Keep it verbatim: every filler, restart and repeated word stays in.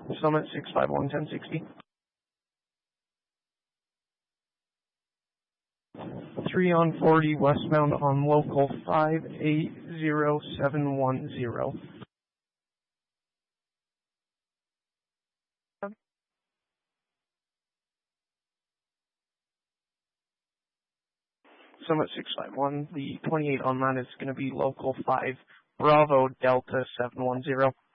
Summit six five one, ten sixty. three on forty westbound on local five eight zero seven one zero. Summit six five one, the twenty-eight on that is going to be local five Bravo Delta seven one zero.